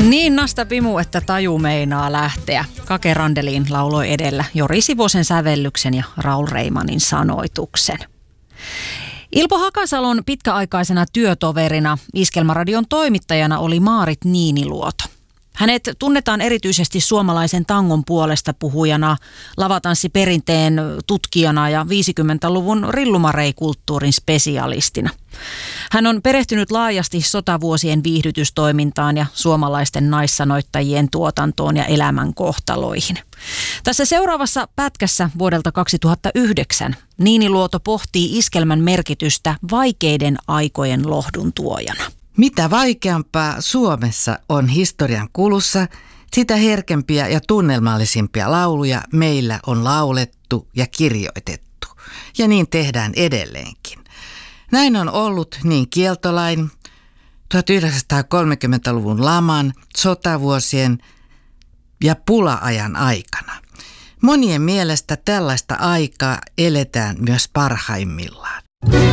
Niin nasta pimu, että taju meinaa lähteä. Kake Randelin lauloi edellä Jori Sivosen sävellyksen ja Raul Reimanin sanoituksen. Ilpo Hakasalon pitkäaikaisena työtoverina Iskelmäradion toimittajana oli Maarit Niiniluoto. Hänet tunnetaan erityisesti suomalaisen tangon puolesta puhujana, lavatanssiperinteen tutkijana ja 50-luvun rillumarei-kulttuurin spesialistina. Hän on perehtynyt laajasti sotavuosien viihdytystoimintaan ja suomalaisten naissanoittajien tuotantoon ja elämän kohtaloihin. Tässä seuraavassa pätkässä vuodelta 2009 Niiniluoto pohtii iskelmän merkitystä vaikeiden aikojen lohdun tuojana. Mitä vaikeampaa Suomessa on historian kulussa, sitä herkempiä ja tunnelmallisimpia lauluja meillä on laulettu ja kirjoitettu. Ja niin tehdään edelleenkin. Näin on ollut niin kieltolain, 1930-luvun laman, sotavuosien ja pula-ajan aikana. Monien mielestä tällaista aikaa eletään myös parhaimmillaan.